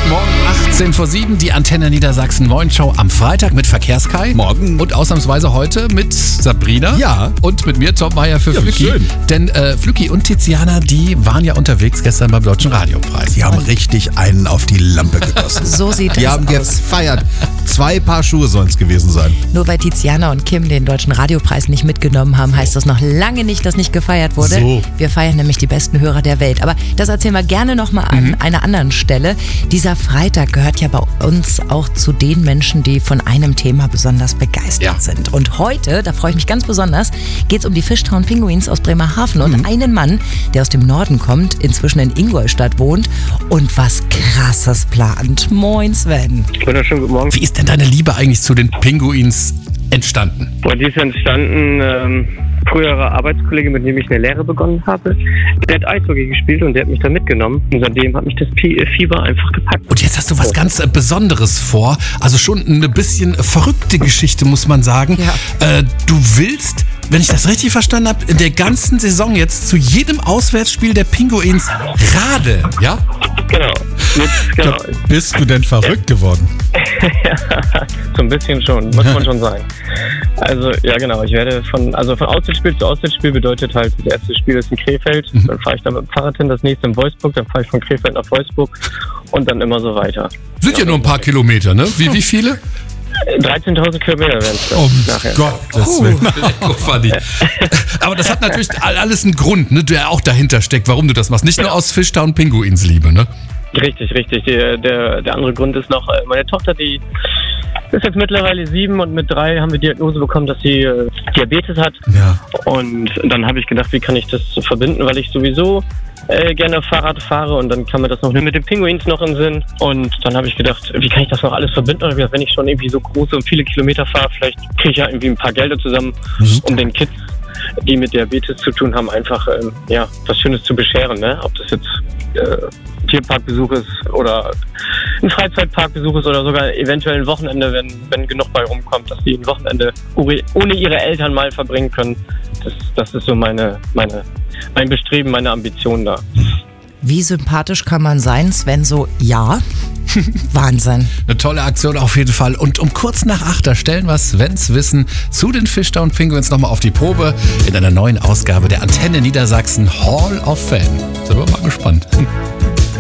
Guten Morgen, 18:07, die Antenne Niedersachsen Morgenshow am Freitag mit Verkehrskai. Morgen. Und ausnahmsweise heute mit Sabrina. Ja. Und mit mir, Tom Meier für Flücki. Schön. Denn Flücki und Tiziana, die waren ja unterwegs gestern beim Deutschen Radiopreis. Die haben richtig einen auf die Lampe gegossen. So sieht Die das haben aus. gefeiert. 2 Paar Schuhe sollen es gewesen sein. Nur weil Tiziana und Kim den Deutschen Radiopreis nicht mitgenommen haben, heißt das noch lange nicht, dass nicht gefeiert wurde. So. Wir feiern nämlich die besten Hörer der Welt. Aber das erzählen wir gerne nochmal an einer anderen Stelle. Dieser Freitag gehört ja bei uns auch zu den Menschen, die von einem Thema besonders begeistert sind. Und heute, da freue ich mich ganz besonders, geht es um die Fishtown Pinguins aus Bremerhaven und einen Mann, der aus dem Norden kommt, inzwischen in Ingolstadt wohnt und was Krasses plant. Moin Sven. Wunderschönen guten Morgen. Wie ist denn deine Liebe eigentlich zu den Pinguins entstanden? Und die ist entstanden, früherer Arbeitskollege, mit dem ich eine Lehre begonnen habe. Der hat Eishockey gespielt und der hat mich da mitgenommen. Und seitdem hat mich das Fieber einfach gepackt. Und jetzt hast du was ganz Besonderes vor. Also schon eine bisschen verrückte Geschichte, muss man sagen. Ja. Du willst, wenn ich das richtig verstanden habe, in der ganzen Saison jetzt zu jedem Auswärtsspiel der Pinguins radeln, ja? Genau. Genau. Bist du denn verrückt geworden? Ja, so ein bisschen schon, muss man schon sagen. Also, ja genau, ich werde von Auswärtsspiel zu Auswärtsspiel bedeutet halt, das erste Spiel ist in Krefeld, dann fahre ich da mit dem Fahrrad hin, das nächste in Wolfsburg, dann fahre ich von Krefeld nach Wolfsburg und dann immer so weiter. Sind ja nur ein paar Kilometer, ne? Wie viele? 13.000 Kilometer werden es Oh nachher. Gottes Willen. Aber das hat natürlich alles einen Grund, ne, der auch dahinter steckt, warum du das machst. Nicht nur aus Fishtown Pinguins Liebe, ne? Richtig. Der andere Grund ist noch, meine Tochter, die ist jetzt mittlerweile 7 und mit 3 haben wir Diagnose bekommen, dass sie Diabetes hat. Ja. Und dann habe ich gedacht, wie kann ich das verbinden, weil ich sowieso gerne Fahrrad fahre und dann kam mir das noch mit den Pinguins noch in den Sinn. Und dann habe ich gedacht, wie kann ich das noch alles verbinden? Und wenn ich schon irgendwie so große und viele Kilometer fahre, vielleicht kriege ich ja irgendwie ein paar Gelder zusammen, um den Kids, die mit Diabetes zu tun haben, einfach was Schönes zu bescheren. Ne? Ob das jetzt Tierparkbesuch ist oder ein Freizeitparkbesuch ist oder sogar eventuell ein Wochenende, wenn genug bei rumkommt, dass die ein Wochenende ohne ihre Eltern mal verbringen können. Das ist so mein Bestreben, meine Ambition da. Wie sympathisch kann man sein, Sven? So, ja. Wahnsinn. Eine tolle Aktion auf jeden Fall. Und um kurz nach 8 da stellen wir Svens Wissen zu den Fishtown Pinguins nochmal auf die Probe in einer neuen Ausgabe der Antenne Niedersachsen Hall of Fame. Sind wir mal gespannt.